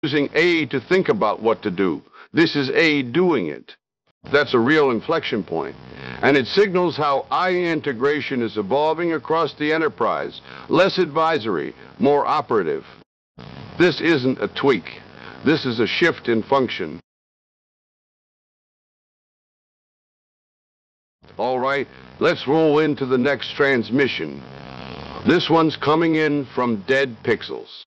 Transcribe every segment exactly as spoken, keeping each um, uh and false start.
using A to think about what to do. This is A doing it. That's a real inflection point. And it signals how I A integration is evolving across the enterprise. Less advisory, more operative. This isn't a tweak. This is a shift in function. All right, let's roll into the next transmission. This one's coming in from Dead Pixels.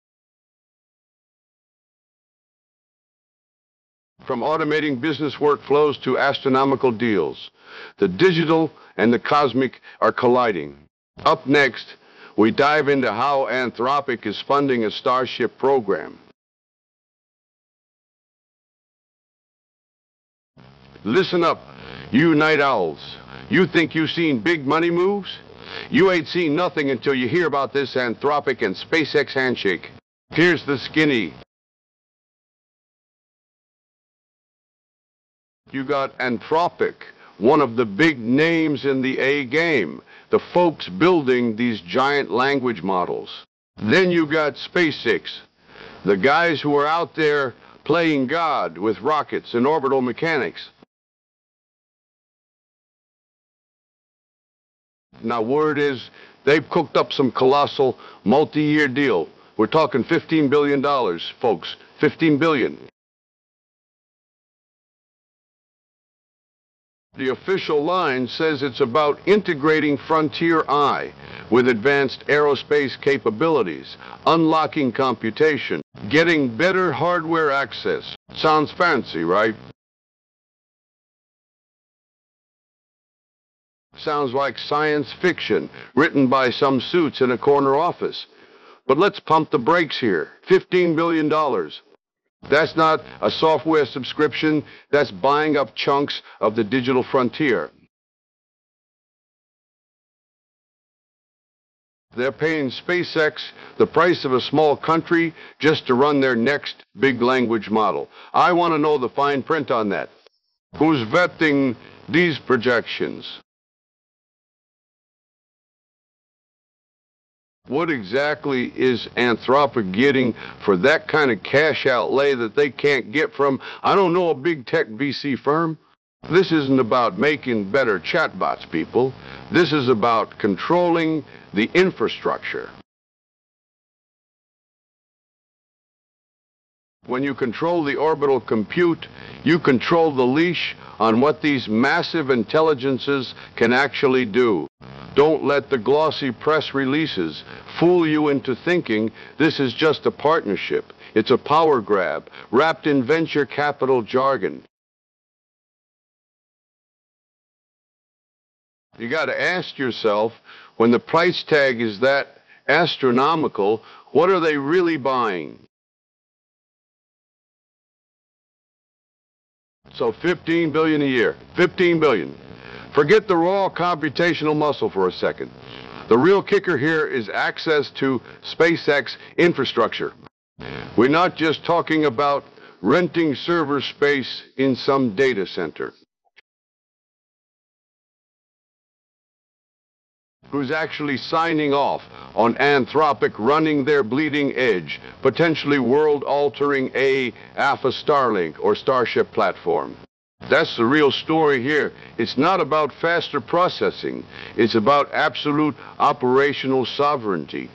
From automating business workflows to astronomical deals, the digital and the cosmic are colliding. Up next, we dive into how Anthropic is funding a Starship program. Listen up, you night owls. You think you've seen big money moves? You ain't seen nothing until you hear about this Anthropic and SpaceX handshake. Here's the skinny. You got Anthropic, one of the big names in the A game, the folks building these giant language models. Then you got SpaceX, the guys who are out there playing God with rockets and orbital mechanics. Now, word is they've cooked up some colossal multi-year deal. We're talking fifteen billion dollars, folks, fifteen billion dollars. The official line says it's about integrating Frontier Eye with advanced aerospace capabilities, unlocking computation, getting better hardware access. Sounds fancy, right? Sounds like science fiction, written by some suits in a corner office. But let's pump the brakes here. fifteen billion dollars. That's not a software subscription, that's buying up chunks of the digital frontier. They're paying SpaceX the price of a small country just to run their next big language model. I want to know the fine print on that. Who's vetting these projections? What exactly is Anthropic getting for that kind of cash outlay that they can't get from, I don't know, a big tech V C firm? This isn't about making better chatbots, people. This is about controlling the infrastructure. When you control the orbital compute, you control the leash on what these massive intelligences can actually do. Don't let the glossy press releases fool you into thinking this is just a partnership. It's a power grab, wrapped in venture capital jargon. You got to ask yourself, when the price tag is that astronomical, what are they really buying? So fifteen billion dollars a year, fifteen billion dollars. Forget the raw computational muscle for a second. The real kicker here is access to SpaceX infrastructure. We're not just talking about renting server space in some data center. Who's actually signing off on Anthropic running their bleeding edge, potentially world-altering A Alpha Starlink or Starship platform. That's the real story here. It's not about faster processing. It's about absolute operational sovereignty.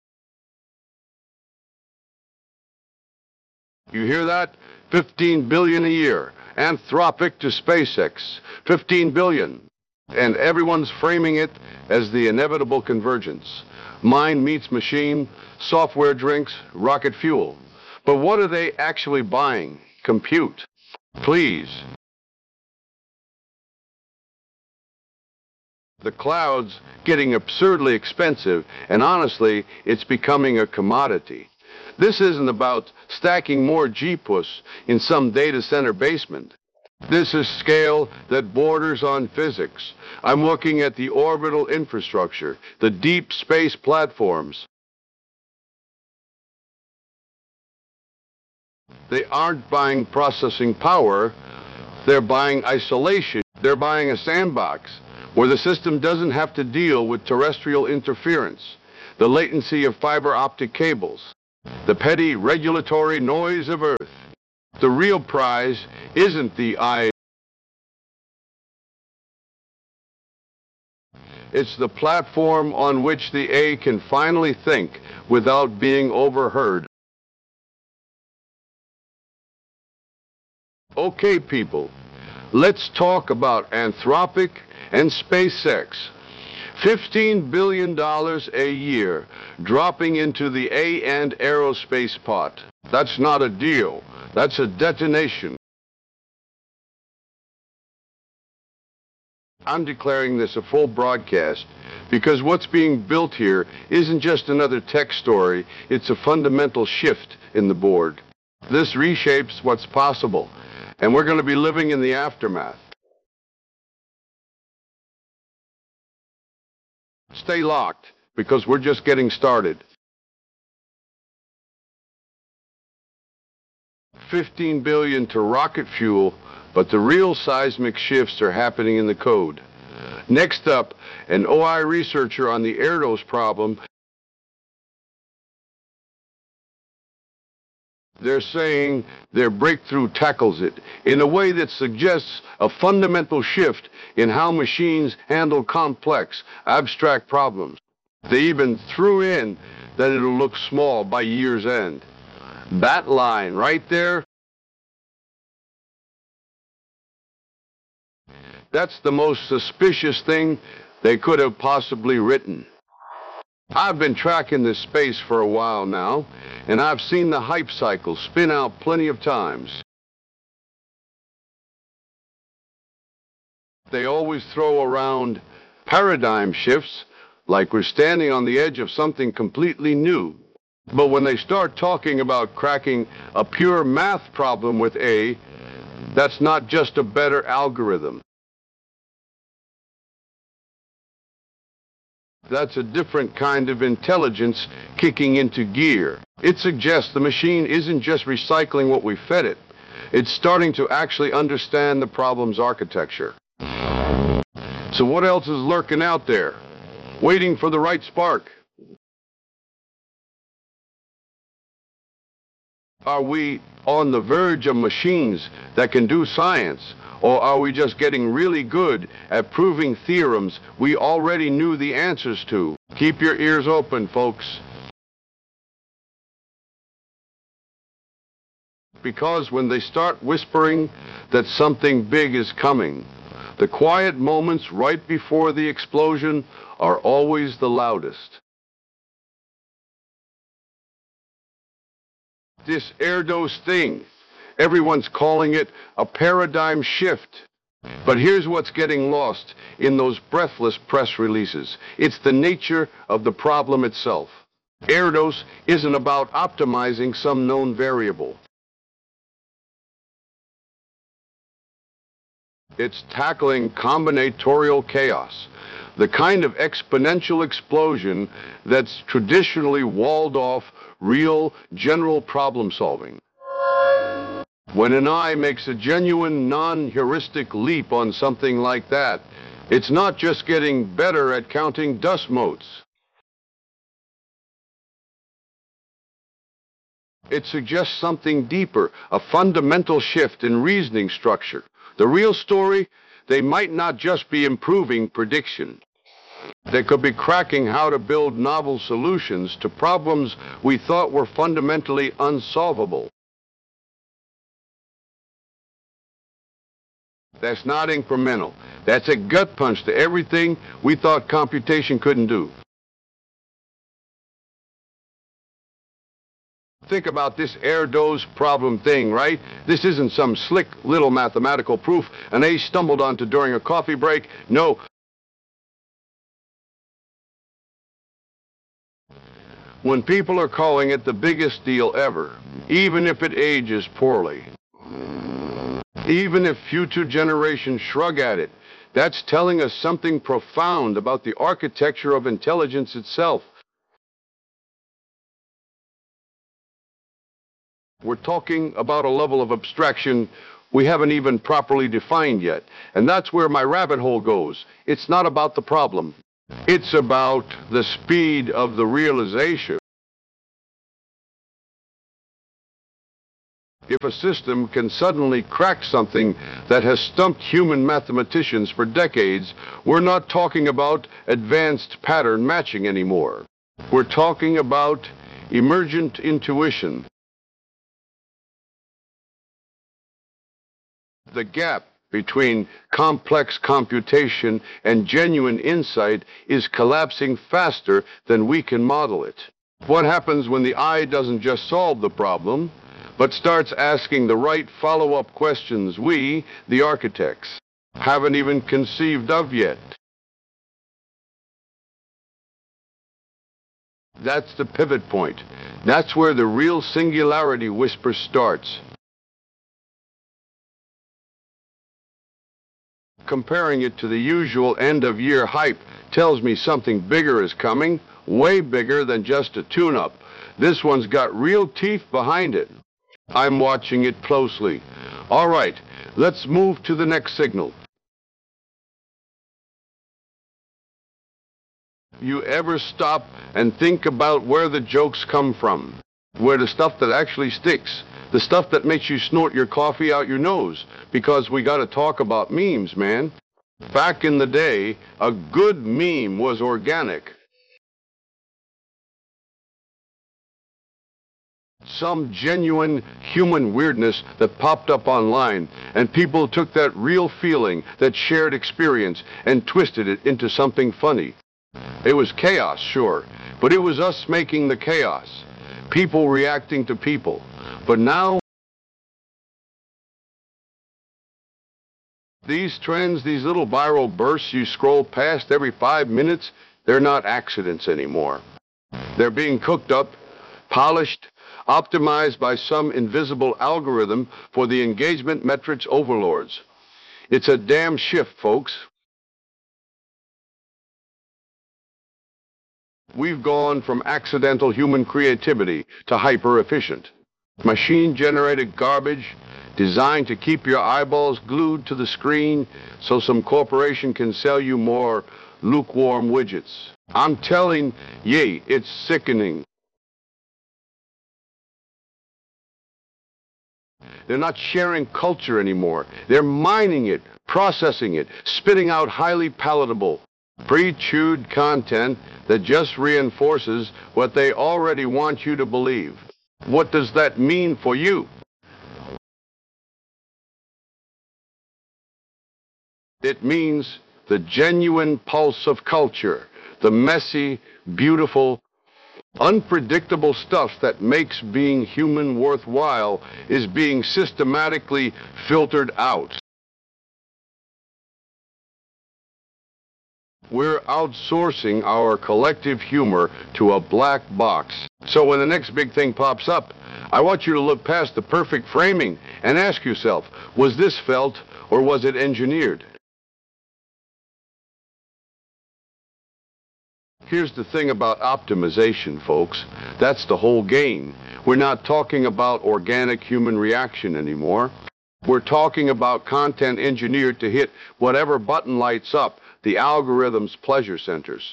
You hear that? fifteen billion dollars a year. Anthropic to SpaceX. fifteen billion dollars. And everyone's framing it as the inevitable convergence. Mind meets machine, software drinks, rocket fuel. But what are they actually buying? Compute. Please. The cloud's getting absurdly expensive, and honestly, it's becoming a commodity. This isn't about stacking more G P U S in some data center basement. This is scale that borders on physics. I'm looking at the orbital infrastructure, the deep space platforms. They aren't buying processing power, they're buying isolation. They're buying a sandbox where the system doesn't have to deal with terrestrial interference, the latency of fiber optic cables. the petty regulatory noise of Earth. The real prize isn't the I. It's the platform on which the A can finally think without being overheard. Okay, people, let's talk about Anthropic and SpaceX. fifteen billion dollars a year dropping into the A and aerospace pot. That's not a deal. That's a detonation. I'm declaring this a full broadcast because what's being built here isn't just another tech story, it's a fundamental shift in the board. This reshapes what's possible, and we're going to be living in the aftermath. Stay locked, because we're just getting started. fifteen billion dollars to rocket fuel, but the real seismic shifts are happening in the code. Next up, an O I researcher on the Erdos problem. They're saying their breakthrough tackles it in a way that suggests a fundamental shift in how machines handle complex, abstract problems. They even threw in that it'll look small by year's end. That line right there, that's the most suspicious thing they could have possibly written. I've been tracking this space for a while now, and I've seen the hype cycle spin out plenty of times. They always throw around paradigm shifts, like we're standing on the edge of something completely new. But when they start talking about cracking a pure math problem with A, that's not just a better algorithm. That's a different kind of intelligence kicking into gear. It suggests the machine isn't just recycling what we fed it. It's starting to actually understand the problem's architecture. So what else is lurking out there, waiting for the right spark? Are we on the verge of machines that can do science? Or are we just getting really good at proving theorems we already knew the answers to? Keep your ears open, folks. Because when they start whispering that something big is coming, the quiet moments right before the explosion are always the loudest. This Erdos thing, everyone's calling it a paradigm shift. But here's what's getting lost in those breathless press releases. It's the nature of the problem itself. Erdos isn't about optimizing some known variable. It's tackling combinatorial chaos, the kind of exponential explosion that's traditionally walled off real, general problem solving. When an eye makes a genuine, non-heuristic leap on something like that, it's not just getting better at counting dust motes. It suggests something deeper, a fundamental shift in reasoning structure. The real story, they might not just be improving prediction. They could be cracking how to build novel solutions to problems we thought were fundamentally unsolvable. That's not incremental. That's a gut punch to everything we thought computation couldn't do. Think about this Erdos problem thing, right? This isn't some slick little mathematical proof an A stumbled onto during a coffee break. No. When people are calling it the biggest deal ever, even if it ages poorly, even if future generations shrug at it, that's telling us something profound about the architecture of intelligence itself. We're talking about a level of abstraction we haven't even properly defined yet. And that's where my rabbit hole goes. It's not about the problem. It's about the speed of the realization. If a system can suddenly crack something that has stumped human mathematicians for decades, we're not talking about advanced pattern matching anymore. We're talking about emergent intuition. The gap between complex computation and genuine insight is collapsing faster than we can model it. What happens when the eye doesn't just solve the problem, but starts asking the right follow-up questions we, the architects, haven't even conceived of yet? That's the pivot point. That's where the real singularity whisper starts. Comparing it to the usual end-of-year hype tells me something bigger is coming, way bigger than just a tune-up. This one's got real teeth behind it. I'm watching it closely. All right, let's move to the next signal. You ever stop and think about where the jokes come from? Where the stuff that actually sticks? The stuff that makes you snort your coffee out your nose? Because we gotta talk about memes, man. Back in the day, a good meme was organic. Some genuine human weirdness that popped up online, and people took that real feeling, that shared experience, and twisted it into something funny. It was chaos, sure, but it was us making the chaos. People reacting to people. But now, these trends, these little viral bursts you scroll past every five minutes, they're not accidents anymore. They're being cooked up, polished, optimized by some invisible algorithm for the engagement metrics overlords. It's a damn shift, folks. We've gone from accidental human creativity to hyper-efficient, machine-generated garbage designed to keep your eyeballs glued to the screen so some corporation can sell you more lukewarm widgets. I'm telling ye, it's sickening. They're not sharing culture anymore. They're mining it, processing it, spitting out highly palatable, pre-chewed content that just reinforces what they already want you to believe. What does that mean for you? It means the genuine pulse of culture, the messy, beautiful, unpredictable stuff that makes being human worthwhile is being systematically filtered out. We're outsourcing our collective humor to a black box. So when the next big thing pops up, I want you to look past the perfect framing and ask yourself, was this felt or was it engineered? Here's the thing about optimization, folks. That's the whole game. We're not talking about organic human reaction anymore. We're talking about content engineered to hit whatever button lights up the algorithm's pleasure centers.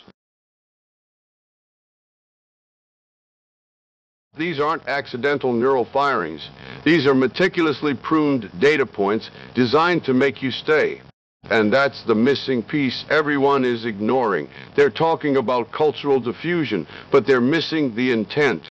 These aren't accidental neural firings. These are meticulously pruned data points designed to make you stay. And that's the missing piece everyone is ignoring. They're talking about cultural diffusion, but they're missing the intent.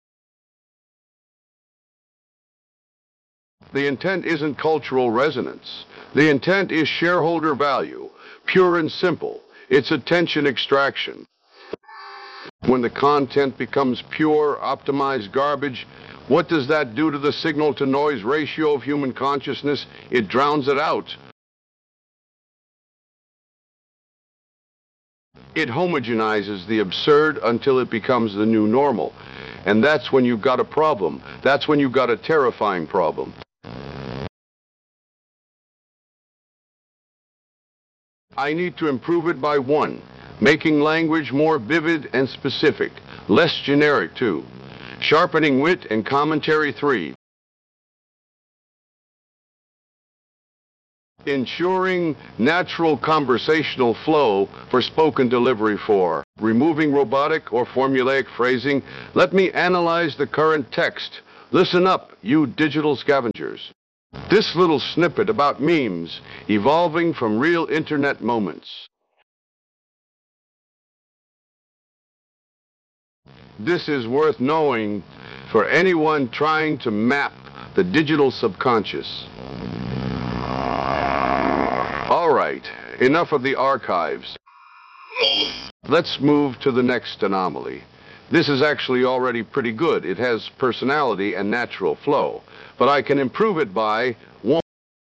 The intent isn't cultural resonance. The intent is shareholder value, pure and simple. It's attention extraction. When the content becomes pure, optimized garbage, what does that do to the signal-to-noise ratio of human consciousness? It drowns it out. It homogenizes the absurd until it becomes the new normal. And that's when you've got a problem. That's when you've got a terrifying problem. I need to improve it by one, making language more vivid and specific, less generic too. Sharpening wit and commentary three. Ensuring natural conversational flow for spoken delivery four. Removing robotic or formulaic phrasing, let me analyze the current text. Listen up, you digital scavengers. This little snippet about memes evolving from real internet moments. This is worth knowing for anyone trying to map the digital subconscious. All right, enough of the archives. Let's move to the next anomaly. This is actually already pretty good. It has personality and natural flow, but I can improve it by one.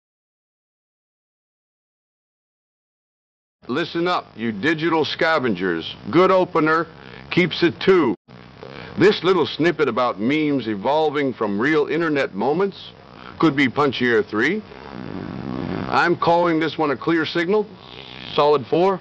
Listen up, you digital scavengers. Good opener, keeps it two. This little snippet about memes evolving from real internet moments could be punchier three. I'm calling this one a clear signal, solid four.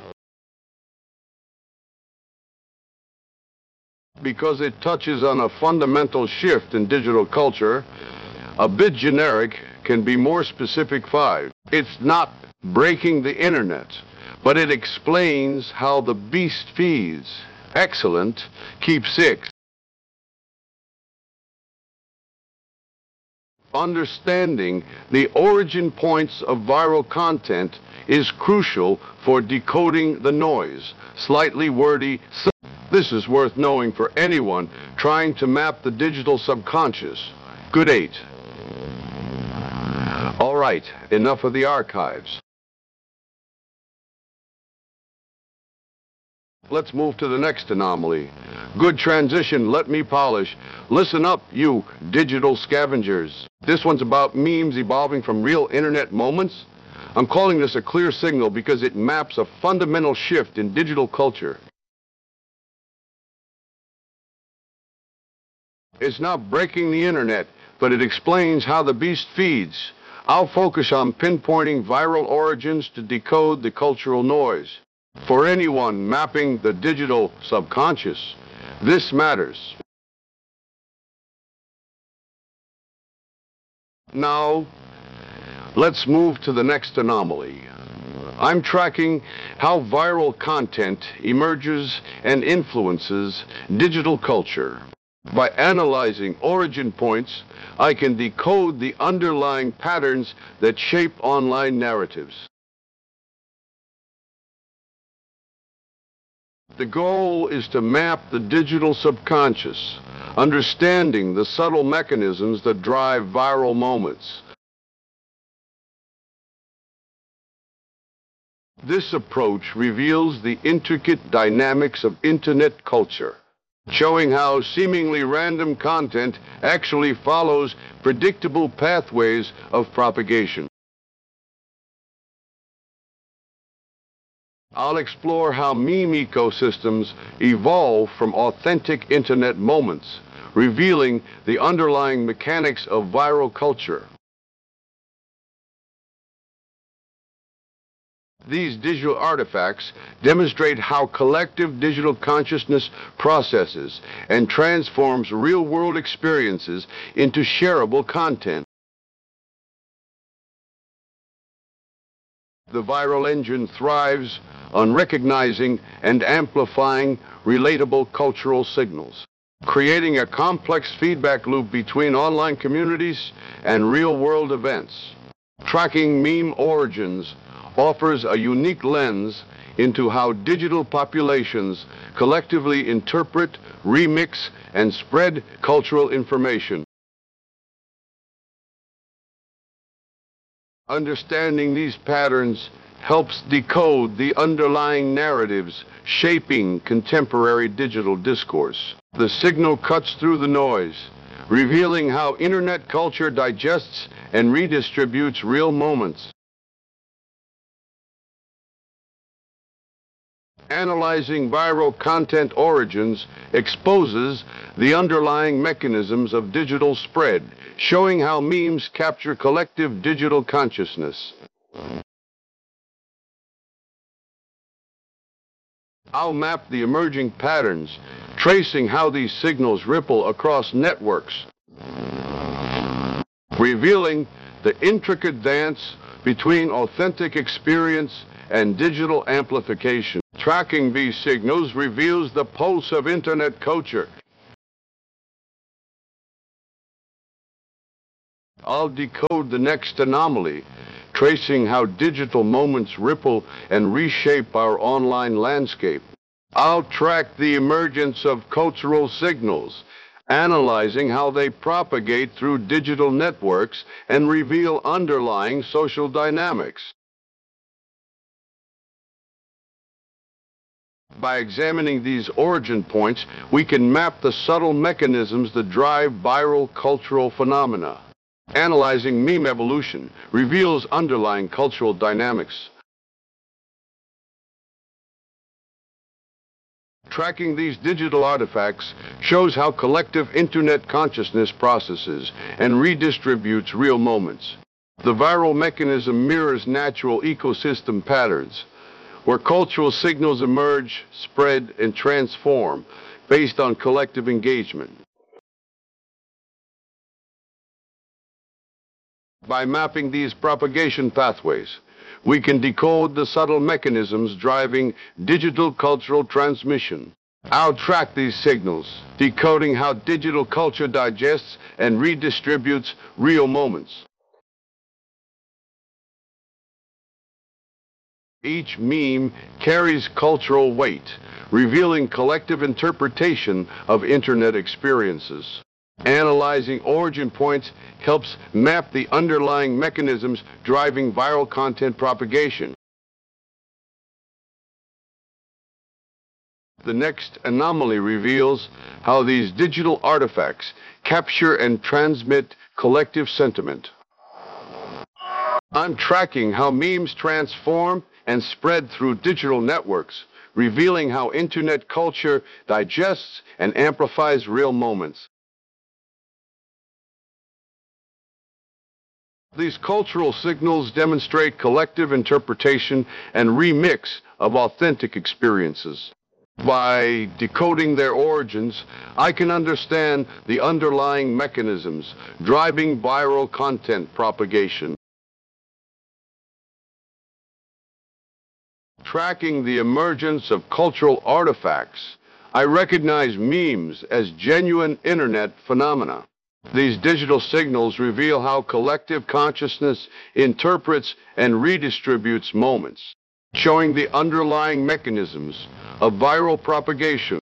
Because it touches on a fundamental shift in digital culture. A bit generic can be more specific five. It's not breaking the internet, but it explains how the beast feeds. Excellent, keep six. Understanding the origin points of viral content is crucial for decoding the noise. Slightly wordy. This is worth knowing for anyone trying to map the digital subconscious. Good eight. All right, enough of the archives. Let's move to the next anomaly. Good transition, let me polish. Listen up, you digital scavengers. This one's about memes evolving from real internet moments. I'm calling this a clear signal because it maps a fundamental shift in digital culture. It's not breaking the internet, but it explains how the beast feeds. I'll focus on pinpointing viral origins to decode the cultural noise. For anyone mapping the digital subconscious, this matters. Now, let's move to the next anomaly. I'm tracking how viral content emerges and influences digital culture. By analyzing origin points, I can decode the underlying patterns that shape online narratives. The goal is to map the digital subconscious, understanding the subtle mechanisms that drive viral moments. This approach reveals the intricate dynamics of internet culture, showing how seemingly random content actually follows predictable pathways of propagation. I'll explore how meme ecosystems evolve from authentic internet moments, revealing the underlying mechanics of viral culture. These digital artifacts demonstrate how collective digital consciousness processes and transforms real-world experiences into shareable content. The viral engine thrives on recognizing and amplifying relatable cultural signals, creating a complex feedback loop between online communities and real-world events. Tracking meme origins offers a unique lens into how digital populations collectively interpret, remix, and spread cultural information. Understanding these patterns helps decode the underlying narratives shaping contemporary digital discourse. The signal cuts through the noise, revealing how internet culture digests and redistributes real moments. Analyzing viral content origins exposes the underlying mechanisms of digital spread, showing how memes capture collective digital consciousness. I'll map the emerging patterns, tracing how these signals ripple across networks, revealing the intricate dance between authentic experience and digital amplification. Tracking these signals reveals the pulse of internet culture, I'll decode the next anomaly, tracing how digital moments ripple and reshape our online landscape. I'll track the emergence of cultural signals, analyzing how they propagate through digital networks and reveal underlying social dynamics. By examining these origin points, we can map the subtle mechanisms that drive viral cultural phenomena. Analyzing meme evolution reveals underlying cultural dynamics. Tracking these digital artifacts shows how collective internet consciousness processes and redistributes real moments. The viral mechanism mirrors natural ecosystem patterns, where cultural signals emerge, spread, and transform based on collective engagement. By mapping these propagation pathways, we can decode the subtle mechanisms driving digital cultural transmission. I'll track these signals, decoding how digital culture digests and redistributes real moments. Each meme carries cultural weight, revealing collective interpretation of internet experiences. Analyzing origin points helps map the underlying mechanisms driving viral content propagation. The next anomaly reveals how these digital artifacts capture and transmit collective sentiment. I'm tracking how memes transform and spread through digital networks, revealing how internet culture digests and amplifies real moments. These cultural signals demonstrate collective interpretation and remix of authentic experiences. By decoding their origins, I can understand the underlying mechanisms driving viral content propagation. Tracking the emergence of cultural artifacts, I recognize memes as genuine internet phenomena. These digital signals reveal how collective consciousness interprets and redistributes moments, showing the underlying mechanisms of viral propagation.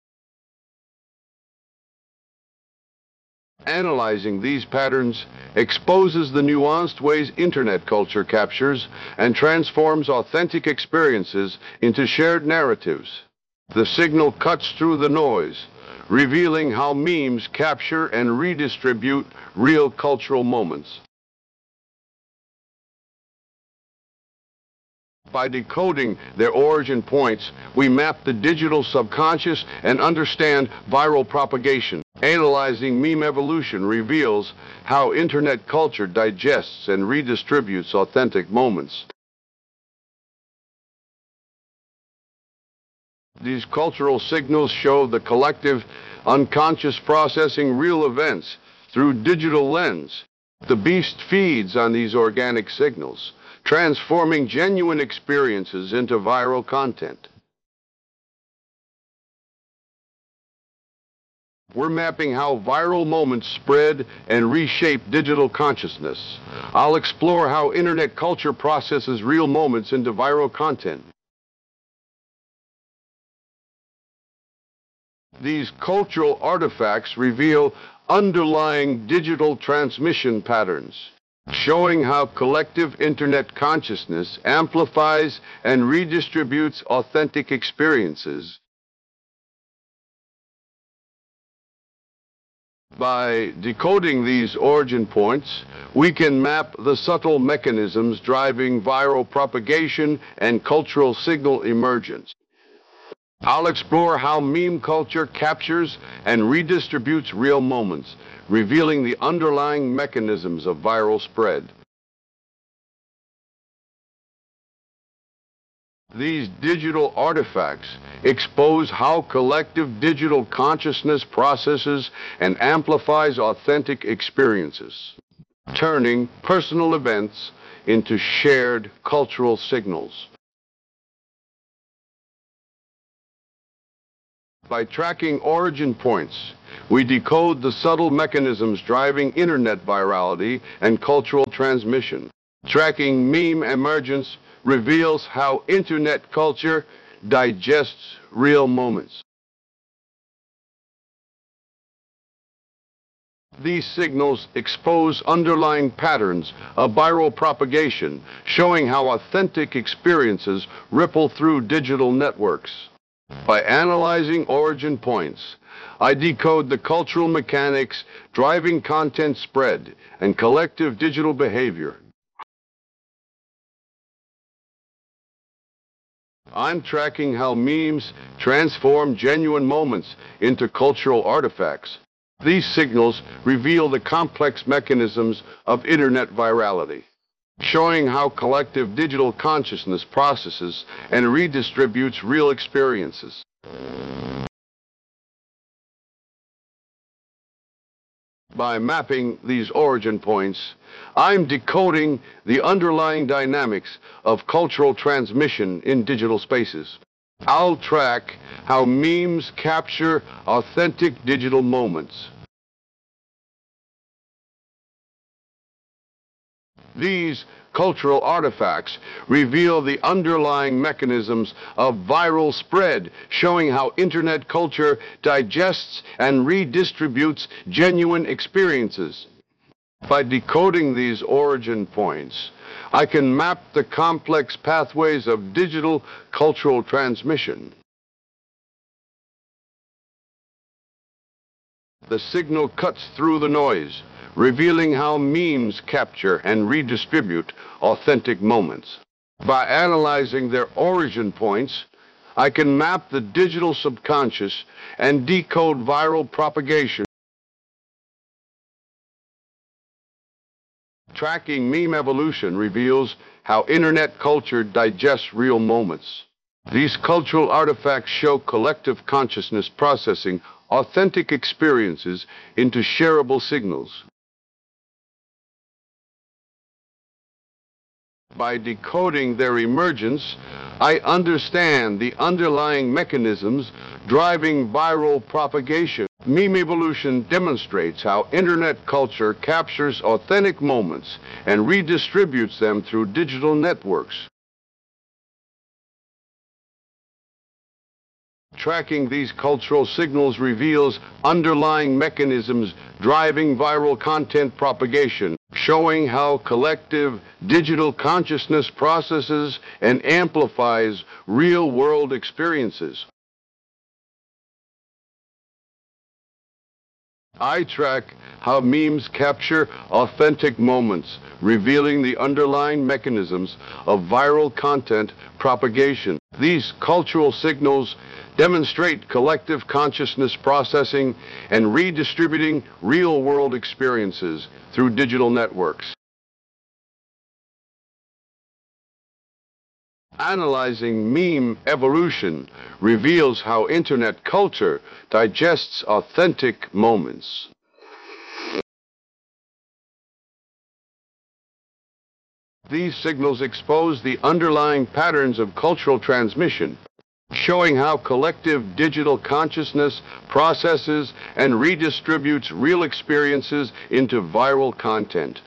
Analyzing these patterns exposes the nuanced ways internet culture captures and transforms authentic experiences into shared narratives. The signal cuts through the noise, revealing how memes capture and redistribute real cultural moments. By decoding their origin points, we map the digital subconscious and understand viral propagation. Analyzing meme evolution reveals how internet culture digests and redistributes authentic moments. These cultural signals show the collective unconscious processing real events through digital lens. The beast feeds on these organic signals, transforming genuine experiences into viral content. We're mapping how viral moments spread and reshape digital consciousness. I'll explore how internet culture processes real moments into viral content. These cultural artifacts reveal underlying digital transmission patterns, showing how collective internet consciousness amplifies and redistributes authentic experiences. By decoding these origin points, we can map the subtle mechanisms driving viral propagation and cultural signal emergence. I'll explore how meme culture captures and redistributes real moments, revealing the underlying mechanisms of viral spread. These digital artifacts expose how collective digital consciousness processes and amplifies authentic experiences, turning personal events into shared cultural signals. By tracking origin points, we decode the subtle mechanisms driving internet virality and cultural transmission. Tracking meme emergence reveals how internet culture digests real moments. These signals expose underlying patterns of viral propagation, showing how authentic experiences ripple through digital networks. By analyzing origin points, I decode the cultural mechanics driving content spread and collective digital behavior. I'm tracking how memes transform genuine moments into cultural artifacts. These signals reveal the complex mechanisms of internet virality, showing how collective digital consciousness processes and redistributes real experiences. By mapping these origin points, I'm decoding the underlying dynamics of cultural transmission in digital spaces. I'll track how memes capture authentic digital moments. These cultural artifacts reveal the underlying mechanisms of viral spread, showing how internet culture digests and redistributes genuine experiences. By decoding these origin points, I can map the complex pathways of digital cultural transmission. The signal cuts through the noise, revealing how memes capture and redistribute authentic moments. By analyzing their origin points, I can map the digital subconscious and decode viral propagation. Tracking meme evolution reveals how internet culture digests real moments. These cultural artifacts show collective consciousness processing authentic experiences into shareable signals. By decoding their emergence, I understand the underlying mechanisms driving viral propagation. Meme evolution demonstrates how internet culture captures authentic moments and redistributes them through digital networks. Tracking these cultural signals reveals underlying mechanisms driving viral content propagation, showing how collective digital consciousness processes and amplifies real-world experiences. I track how memes capture authentic moments, revealing the underlying mechanisms of viral content propagation. These cultural signals demonstrate collective consciousness processing and redistributing real-world experiences through digital networks. Analyzing meme evolution reveals how internet culture digests authentic moments. These signals expose the underlying patterns of cultural transmission, showing how collective digital consciousness processes and redistributes real experiences into viral content.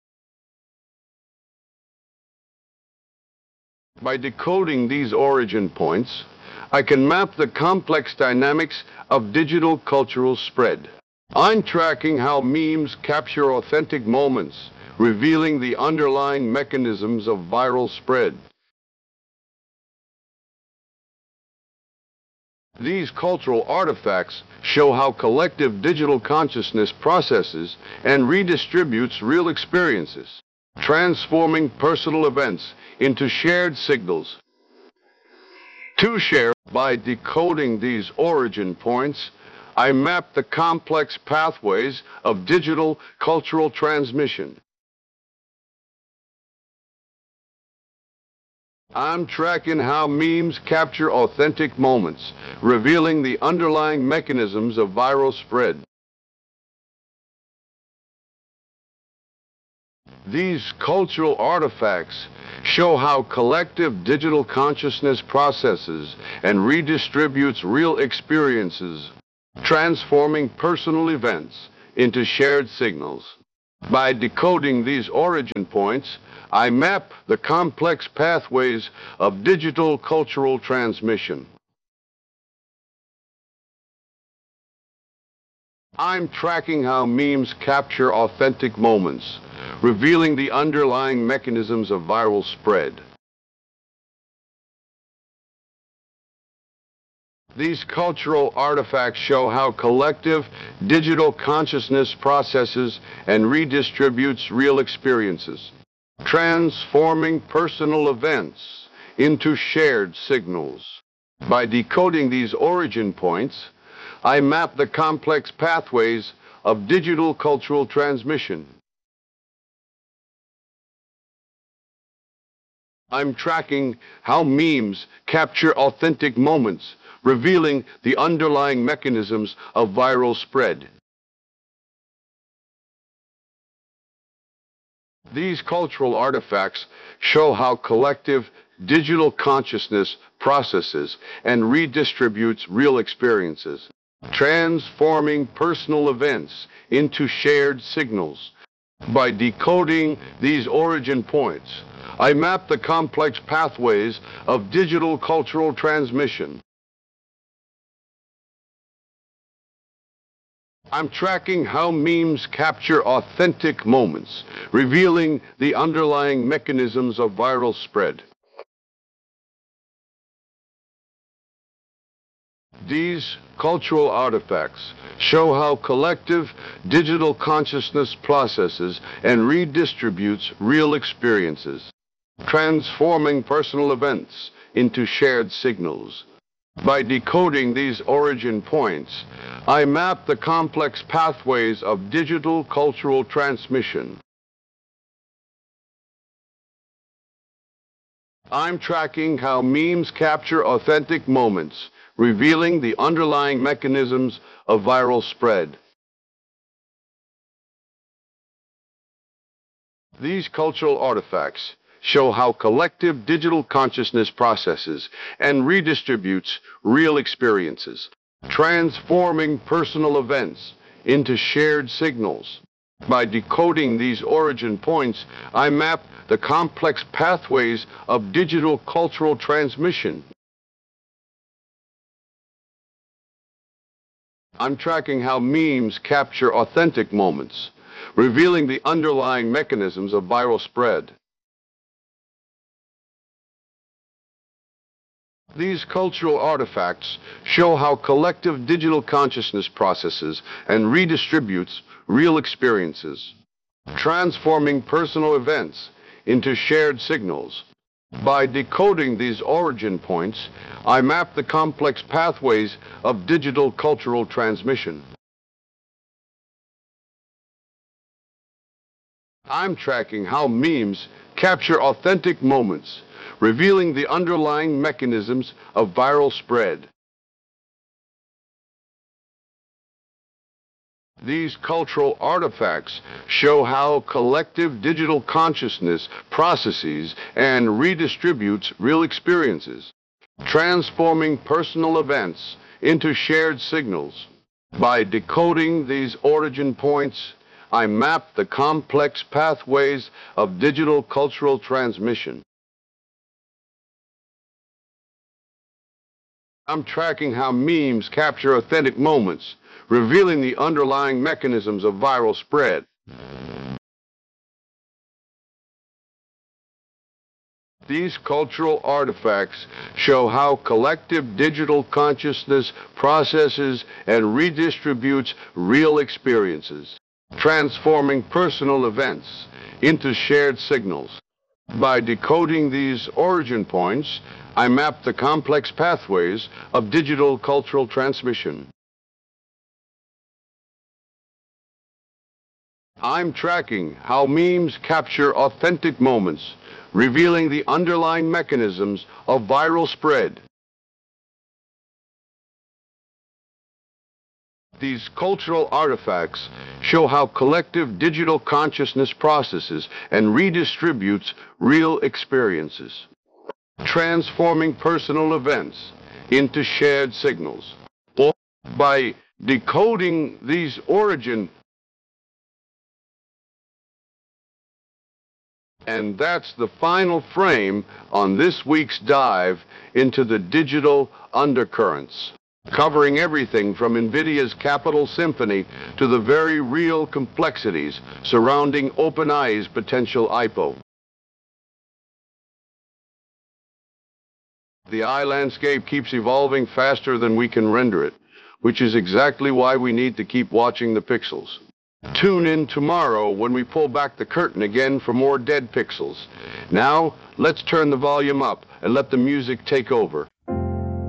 By decoding these origin points, I can map the complex dynamics of digital cultural spread. I'm tracking how memes capture authentic moments, revealing the underlying mechanisms of viral spread. These cultural artifacts show how collective digital consciousness processes and redistributes real experiences, transforming personal events into shared signals. To share, by decoding these origin points, I map the complex pathways of digital cultural transmission. I'm tracking how memes capture authentic moments, revealing the underlying mechanisms of viral spread. These cultural artifacts show how collective digital consciousness processes and redistributes real experiences, transforming personal events into shared signals. By decoding these origin points, I map the complex pathways of digital cultural transmission. I'm tracking how memes capture authentic moments, revealing the underlying mechanisms of viral spread. These cultural artifacts show how collective digital consciousness processes and redistributes real experiences, transforming personal events into shared signals. By decoding these origin points, I map the complex pathways of digital cultural transmission. I'm tracking how memes capture authentic moments, revealing the underlying mechanisms of viral spread. These cultural artifacts show how collective digital consciousness processes and redistributes real experiences, transforming personal events into shared signals. By decoding these origin points, I map the complex pathways of digital cultural transmission. I'm tracking how memes capture authentic moments, revealing the underlying mechanisms of viral spread. These cultural artifacts show how collective digital consciousness processes and redistributes real experiences, transforming personal events into shared signals. By decoding these origin points, I map the complex pathways of digital cultural transmission. I'm tracking how memes capture authentic moments, revealing the underlying mechanisms of viral spread. These cultural artifacts show how collective digital consciousness processes and redistributes real experiences, transforming personal events into shared signals. By decoding these origin points, I map the complex pathways of digital cultural transmission. I'm tracking how memes capture authentic moments, revealing the underlying mechanisms of viral spread. These cultural artifacts show how collective digital consciousness processes and redistributes real experiences, transforming personal events into shared signals. By decoding these origin points, I map the complex pathways of digital cultural transmission. I'm tracking how memes capture authentic moments, revealing the underlying mechanisms of viral spread. These cultural artifacts show how collective digital consciousness processes and redistributes real experiences, transforming personal events into shared signals. By decoding these origin points, I map the complex pathways of digital cultural transmission. I'm tracking how memes capture authentic moments, revealing the underlying mechanisms of viral spread. These cultural artifacts show how collective digital consciousness processes and redistributes real experiences, transforming personal events into shared signals. By decoding these origin points, I map the complex pathways of digital cultural transmission. I'm tracking how memes capture authentic moments, revealing the underlying mechanisms of viral spread. These cultural artifacts show how collective digital consciousness processes and redistributes real experiences, transforming personal events into shared signals. Or by decoding these origin. And that's the final frame on this week's dive into the digital undercurrents, covering everything from NVIDIA's Capital Symphony to the very real complexities surrounding OpenAI's potential I P O. The A I landscape keeps evolving faster than we can render it, which is exactly why we need to keep watching the pixels. Tune in tomorrow when we pull back the curtain again for more dead pixels. Now, let's turn the volume up and let the music take over.